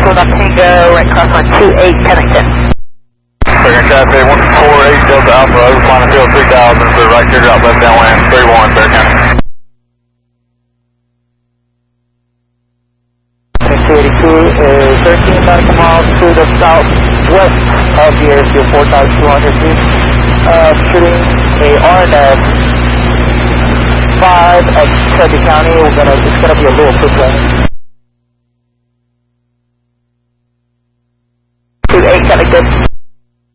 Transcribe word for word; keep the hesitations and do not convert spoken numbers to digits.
Eagle Tango, right cross line two eight, Pennington. Second Cafe one four eight Delta Alpha, over final field three thousand, so right clear drop left downwind, three one, Bear County. two eighty-two is thirteen nautical miles to the southwest of the airfield, four thousand two hundred feet. Uh, shooting a R N S five at Shelby County. We're gonna, it's gonna be a little quick one. two eight, Connecticut.